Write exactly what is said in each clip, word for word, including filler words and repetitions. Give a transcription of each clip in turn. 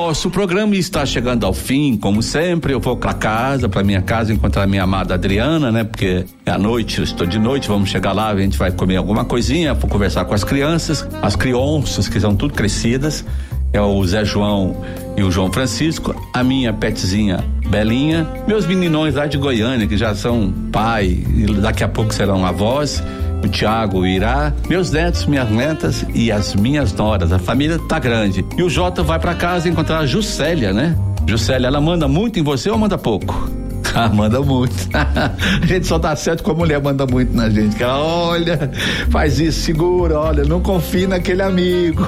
Nosso programa está chegando ao fim, como sempre. Eu vou para casa, para minha casa, encontrar minha amada Adriana, né? Porque é à noite, eu estou de noite, vamos chegar lá, a gente vai comer alguma coisinha, vou conversar com as crianças, as crianças que são tudo crescidas, é o Zé João e o João Francisco, a minha petzinha Belinha, meus meninões lá de Goiânia, que já são pai e daqui a pouco serão avós, o Tiago, o Irá, meus netos, minhas netas e as minhas noras. A família tá grande. E o Jota vai pra casa encontrar a Juscelia, né? Juscelia, ela manda muito em você ou manda pouco? Ah, manda muito. A gente só dá certo com a mulher manda muito na gente. Que ela, olha, faz isso, segura, olha, não confie naquele amigo.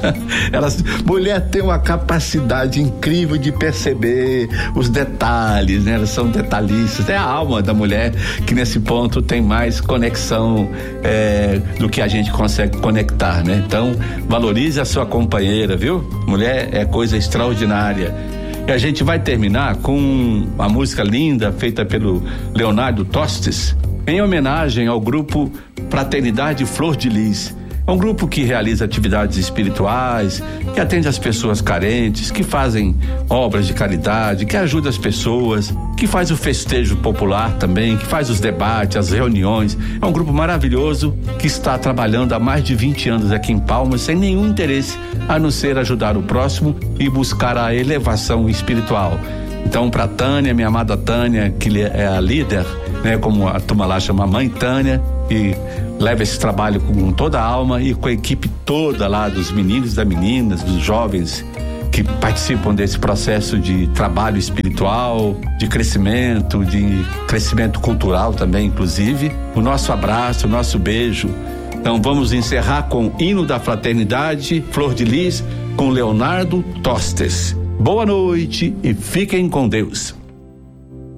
Elas, mulher tem uma capacidade incrível de perceber os detalhes, né? Elas são detalhistas. É a alma da mulher que nesse ponto tem mais conexão é, do que a gente consegue conectar, né? Então, valorize a sua companheira, viu? Mulher é coisa extraordinária. E a gente vai terminar com uma música linda feita pelo Leonardo Tostes, em homenagem ao grupo Fraternidade Flor de Lis. É um grupo que realiza atividades espirituais, que atende as pessoas carentes, que fazem obras de caridade, que ajuda as pessoas, que faz o festejo popular também, que faz os debates, as reuniões. É um grupo maravilhoso que está trabalhando há mais de vinte anos aqui em Palmas, sem nenhum interesse a não ser ajudar o próximo e buscar a elevação espiritual. Então, para Tânia, minha amada Tânia, que é a líder, né, como a turma lá chama, Mãe Tânia, e leva esse trabalho com toda a alma e com a equipe toda lá dos meninos e das meninas, dos jovens que participam desse processo de trabalho espiritual, de crescimento, de crescimento cultural também, inclusive. O nosso abraço, o nosso beijo. Então vamos encerrar com o Hino da Fraternidade, Flor de Lis, com Leonardo Tostes. Boa noite e fiquem com Deus.